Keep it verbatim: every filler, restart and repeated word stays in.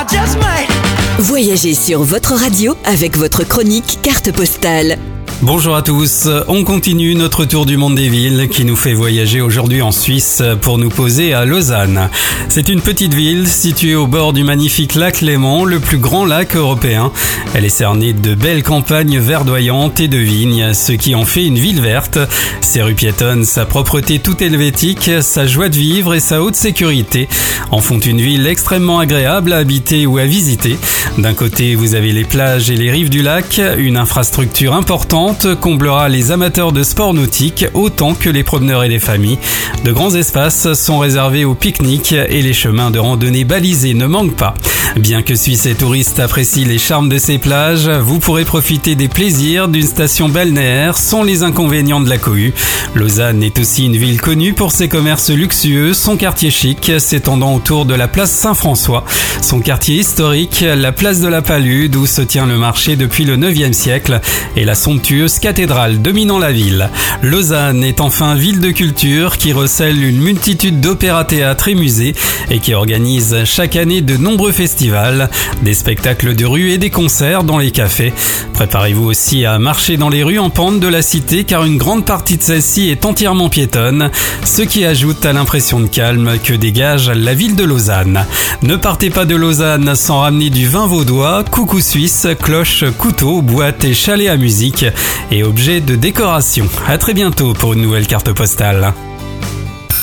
just might. Voyagez sur votre radio avec votre chronique carte postale. Bonjour à tous, on continue notre tour du monde des villes qui nous fait voyager aujourd'hui en Suisse pour nous poser à Lausanne. C'est une petite ville située au bord du magnifique lac Léman, le plus grand lac européen. Elle est cernée de belles campagnes verdoyantes et de vignes, ce qui en fait une ville verte. Ses rues piétonnes, sa propreté toute helvétique, sa joie de vivre et sa haute sécurité en font une ville extrêmement agréable à habiter ou à visiter. D'un côté, vous avez les plages et les rives du lac, une infrastructure importante comblera les amateurs de sport nautique autant que les promeneurs et les familles. De grands espaces sont réservés aux pique-niques et les chemins de randonnée balisés ne manquent pas. Bien que Suisses et touristes apprécient les charmes de ces plages, vous pourrez profiter des plaisirs d'une station balnéaire sans les inconvénients de la cohue. Lausanne est aussi une ville connue pour ses commerces luxueux, son quartier chic s'étendant autour de la place Saint-François, son quartier historique, la place de la Palude où se tient le marché depuis le neuvième siècle et la somptueuse cathédrale dominant la ville. Lausanne est enfin ville de culture qui recèle une multitude d'opéras-théâtres et musées et qui organise chaque année de nombreux festivals, des spectacles de rue et des concerts dans les cafés. Préparez-vous aussi à marcher dans les rues en pente de la cité car une grande partie de celle-ci est entièrement piétonne, ce qui ajoute à l'impression de calme que dégage la ville de Lausanne. Ne partez pas de Lausanne sans ramener du vin vaudois, coucou suisse, cloche, couteau, boîte et chalet à musique et objets de décoration. À très bientôt pour une nouvelle carte postale.